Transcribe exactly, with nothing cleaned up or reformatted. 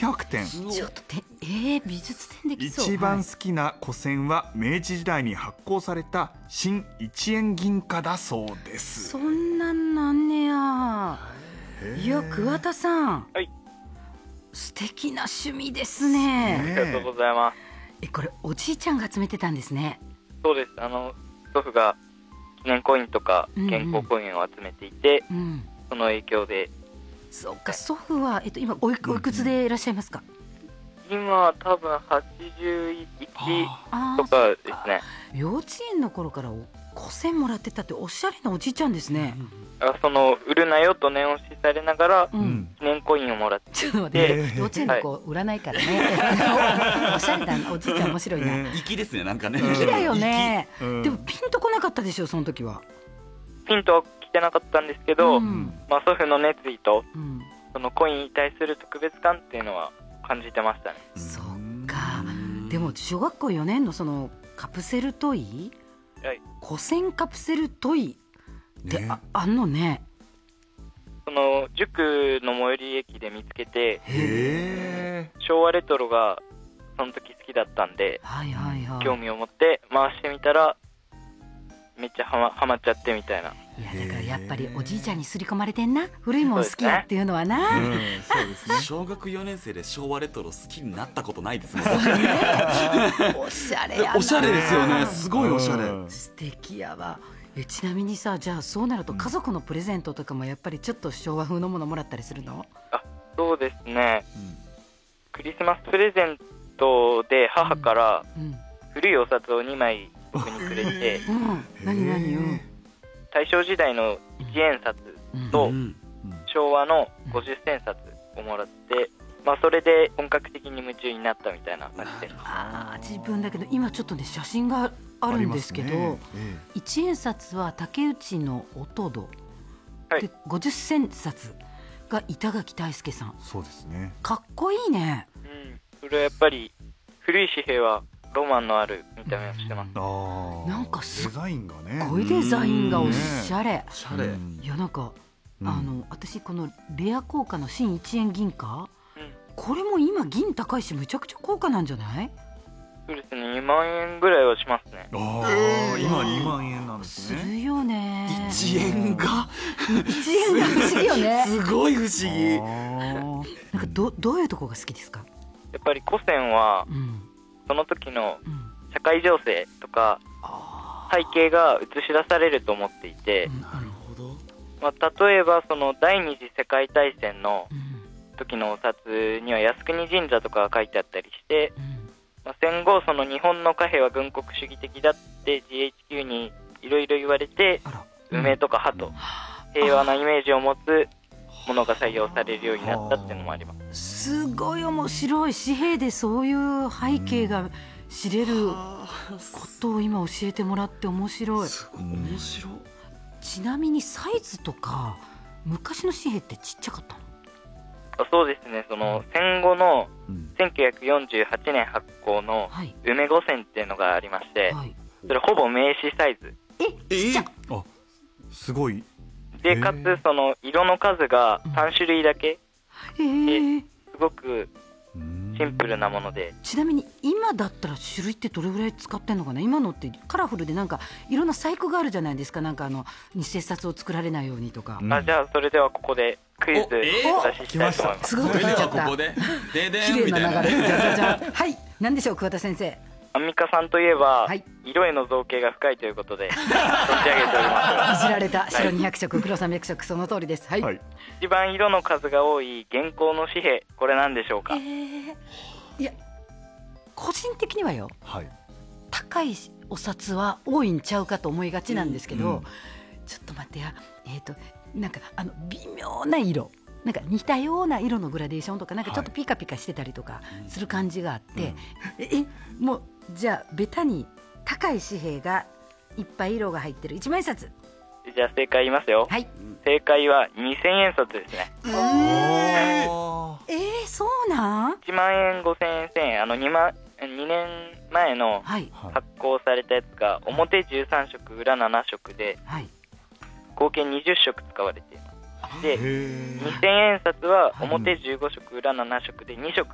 ひゃくてん。 ちょっとて、えー、美術展できそう。 一番好きな古銭は明治時代に発行された新いちえん銀貨だそうです。 そんなんなんねや。いや、桑田さん、 はい、 素敵な趣味ですね。 ありがとうございます。 え、これおじいちゃんが集めてたんですね。 そうです。あの祖父が記念コインとか健康コインを集めていて、 うんうん、 その影響で。 そうか、祖父は、えっと、今おいく、おいくつでいらっしゃいますか？ 今は多分はちじゅういちとかですね。 幼稚園の頃から古銭もらってたっておしゃれなおじいちゃんですね。 あ、その売るなよと念押しされながら、 うん、 記念コインをもらっていて、 ちょっと待って、幼稚園の子売らないからね、はい、おしゃれだな、おじいちゃん面白いな。 粋ですね、なんかね。 粋だよね、 うん、 でもピンとこなかったでしょ、その時は。 ピンとは来てなかったんですけど、うん、まあ、祖父の熱意と、うん、そのコインに対する特別感っていうのは感じてましたね。 そうか。でも小学校よねんのそのカプセルトイ、 はい、 古銭カプセルトイって あ,、ね、あんのね。 その塾の最寄り駅で見つけて、 へ昭和レトロがその時好きだったんで、 はいはいはい、 興味を持って回してみたらめっちゃハマ、ハマっちゃってみたいな。 いや、だからやっぱりおじいちゃんに刷り込まれてんな、古いもん好きやっていうのはな。 そうですね、小学よねん生で昭和レトロ好きになったことないですもん。 おしゃれやな。 おしゃれですよね、すごいおしゃれ、 素敵やわ。え、ちなみにさ、じゃあそうなると家族のプレゼントとかもやっぱりちょっと昭和風のものもらったりするの？ あ、そうですね、うん、クリスマスプレゼントで母から古いお札をにまい僕にくれて、 うんうん、何何よ、 大正時代のいちえん札と昭和のごじゅっせん札をもらって、まあ、それで本格的に夢中になったみたいな感じで。 あ、自分だけど今ちょっとね写真があるんですけど、ね、ええ、いちえん札は竹内の音戸、はい、でごじゅっせん札が板垣大輔さん。 そうですね、 かっこいいね、 うん、それはやっぱり古い紙幣はロマンのある見た目をしてます。 あ、 なんかすデザインがね、 すごいデザインがおしゃれ、 ね、おしゃれ、 いや、なんか、うん、あの私このレア硬貨の新いちえん銀貨、うん、これも今銀高いしめちゃくちゃ高価なんじゃない？ そうですね、にまんえんぐらいはしますね。 あ、えー、今にまんえんなんですね。 するよね。 いちえんがいちえんが不思議よね。 すごい不思議。 なんか ど, どういうとこが好きですか？ やっぱり古銭は、うん、その時の社会情勢とか、うん、背景が映し出されると思っていて、 なるほど、 まあ、例えばその第二次世界大戦の時のお札には靖国神社とかが書いてあったりして、うん、まあ、戦後その日本の貨幣は軍国主義的だって ジーエイチキュー にいろいろ言われて、梅とか鳩と平和なイメージを持つものが採用されるようになったっていうのもあります。 すごい面白い。紙幣でそういう背景が知れることを今教えてもらって面白い。 すごい面白い。 ちなみにサイズとか昔の紙幣ってちっちゃかったの？ あ、そうですね、その戦後のせんきゅうひゃくよんじゅうはちねん発行の梅御銭っていうのがありまして、はい、それほぼ名刺サイズ。 え、ちっちゃ。 あ、すごい。 でかつその色の数がさんしゅるいだけ、 うん、 ですごくシンプルなもので。 ちなみに今だったら種類ってどれぐらい使ってんのかな？今のってカラフルでなんかいろんな細工があるじゃないですか。なんかあの偽札を作られないようにとか、 うん、あ、じゃあそれではここでクイズお出ししたいと思います。 すごく出ちゃった。 ここででで綺麗な流れ。じゃじゃじゃはい、何でしょう、桑田先生。 アンミカさんといえば、はい、色への造形が深いということで存じ上げております。 いじられた。白にひゃくしょく、黒さんびゃくしょく、その通りです。はい、はい、 一番色の数が多い現行の紙幣、これ何でしょうか？えー、いや個人的にはよ、はい、高いお札は多いんちゃうかと思いがちなんですけど、うんうん、ちょっと待ってや、えーとなんかあの微妙な色、なんか似たような色のグラデーションとか、なんかちょっとピカピカしてたりとかする感じがあって、はい、ええもうじゃあベタに高い紙幣がいっぱい色が入ってるいちまんえん札。 じゃあ正解言いますよ。はい、正解はにせんえん札ですね。 えー、えー、そうなん？ いちまんえん、ごせんえん、せんえん、あの 2, 万にねんまえの発行されたやつが表じゅうさんしょく、裏ななしょくで、はい、合計にじゅっしょく使われています。でにせんえん札は表じゅうごしょく、裏ななしょくでにしょく